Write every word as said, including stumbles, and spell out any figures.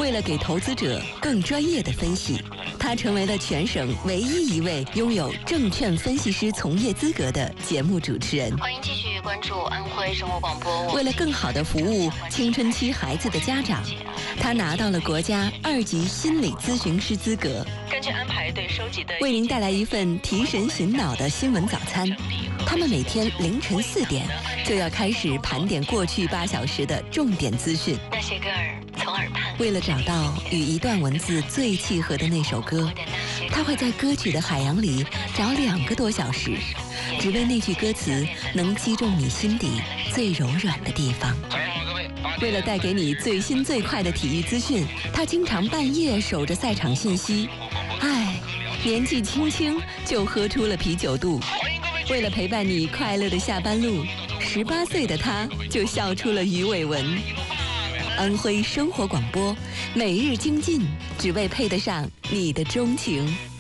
为了给投资者更专业的分析，他成为了全省唯一一位拥有证券分析师从业资格的节目主持人。 欢迎继续关注安徽生活广播。 为了更好地服务青春期孩子的家长，他拿到了国家二级心理咨询师资格。 根据安排对收集的， 为您带来一份提神醒脑的新闻早餐。他们每天凌晨四点就要开始盘点过去八小时的重点资讯。 那些歌儿从耳畔。 为了找到与一段文字最契合的那首歌，他会在歌曲的海洋里找两个多小时，只为那句歌词能击中你心底最柔软的地方。为了带给你最新最快的体育资讯，他经常半夜守着赛场信息。唉，年纪轻轻就喝出了啤酒肚。为了陪伴你快乐的下班路，十八岁的他就笑出了鱼尾纹。安徽生活广播，每日精进，只为配得上你的钟情。